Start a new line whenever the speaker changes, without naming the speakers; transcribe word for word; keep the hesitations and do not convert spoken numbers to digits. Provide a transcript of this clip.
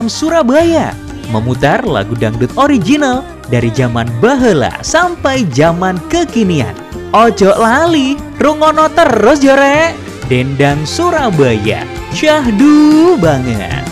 Surabaya memutar lagu dangdut original dari zaman baheula sampai zaman kekinian. Ojo lali, rungono terus jore. Dendang Surabaya, syahdu banget.